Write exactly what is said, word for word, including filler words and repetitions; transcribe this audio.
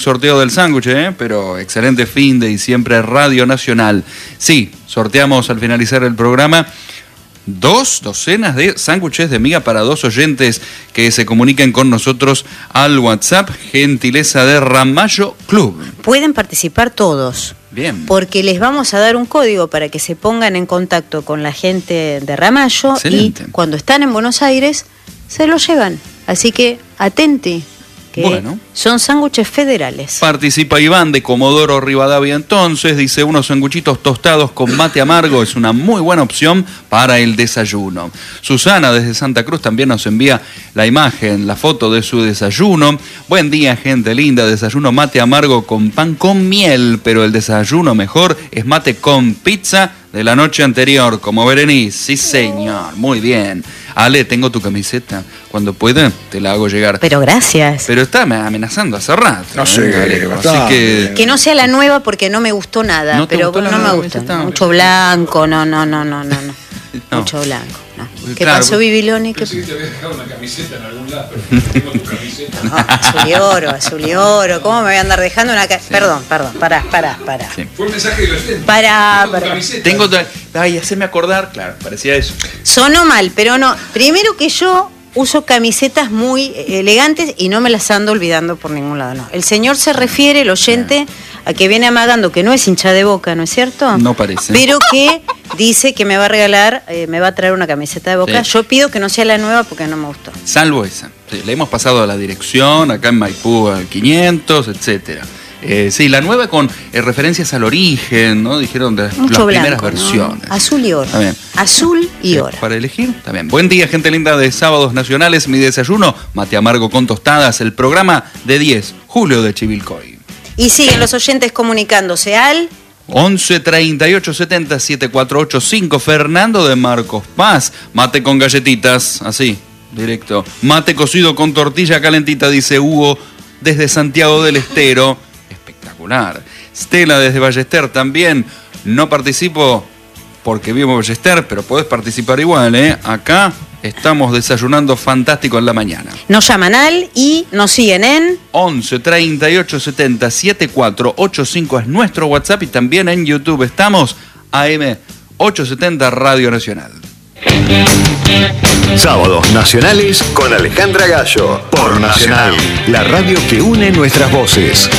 Sorteo del sándwich, ¿eh? Pero excelente fin de y siempre Radio Nacional. Sí, sorteamos al finalizar el programa dos docenas de sándwiches de miga para dos oyentes que se comuniquen con nosotros al WhatsApp, gentileza de Ramallo Club. Pueden participar todos. Bien. Porque les vamos a dar un código para que se pongan en contacto con la gente de Ramallo. Excelente. Y cuando están en Buenos Aires se lo llevan. Así que atente. Que bueno, son sándwiches federales. Participa Iván de Comodoro Rivadavia entonces, dice unos sanguchitos tostados con mate amargo, es una muy buena opción para el desayuno. Susana desde Santa Cruz también nos envía la imagen, la foto de su desayuno. Buen día, gente linda, desayuno mate amargo con pan con miel, pero el desayuno mejor es mate con pizza de la noche anterior, como Berenice. Sí, señor, muy bien. Ale, tengo tu camiseta. Cuando pueda, te la hago llegar. Pero gracias. Pero está amenazando hace rato. No sé, ¿eh, Ale? Así que... que no sea la nueva porque no me gustó nada. ¿No te pero gustó no la me nueva gusta. camiseta? Mucho blanco, no, no, no, no, no. no. No. Mucho blanco, no. ¿Qué Claro, pasó, Bibiloni? ¿Qué... Pensé que te habías dejado una camiseta en algún lado, pero no tengo tu camiseta. No, azul y oro, azul y oro. ¿Cómo me voy a andar dejando una camiseta? Sí. Perdón, perdón, pará, pará, pará. Sí. Fue un mensaje de oyente. Pará, Tengo tu pará. camiseta. Tengo... Ay, hacerme acordar, claro, parecía eso. Sonó mal, pero no. Primero que yo uso camisetas muy elegantes y no me las ando olvidando por ningún lado, no. El señor se refiere, el oyente, a que viene amagando que no es hincha de Boca, ¿no es cierto? No parece. Pero que dice que me va a regalar, eh, me va a traer una camiseta de Boca. Sí. Yo pido que no sea la nueva porque no me gustó. Salvo esa. Sí, le hemos pasado a la dirección, acá en Maipú al quinientos, etcétera. Eh, sí, la nueva con eh, referencias al origen, ¿no? Dijeron de Mucho las blanco, primeras ¿no? versiones. Azul y oro. Está bien. Azul y oro. Para elegir, está bien. Buen día, gente linda de Sábados Nacionales. Mi desayuno, mate amargo con tostadas. El programa de diez, Julio de Chivilcoy. Y siguen los oyentes comunicándose al... once treinta y ocho setenta setecientos cuarenta y ocho cinco. Fernando de Marcos Paz. Mate con galletitas, así, directo. Mate cocido con tortilla calentita, dice Hugo, desde Santiago del Estero. Espectacular. Stella desde Ballester también. No participo porque vivo en Ballester, pero podés participar igual, ¿eh? Acá estamos desayunando fantástico en la mañana. Nos llaman al y nos siguen en... once treinta y ocho setenta setenta y cuatro ochenta y cinco es nuestro WhatsApp y también en YouTube estamos A M ochocientos setenta Radio Nacional. Sábados Nacionales con Alejandra Gallo por Nacional, la radio que une nuestras voces.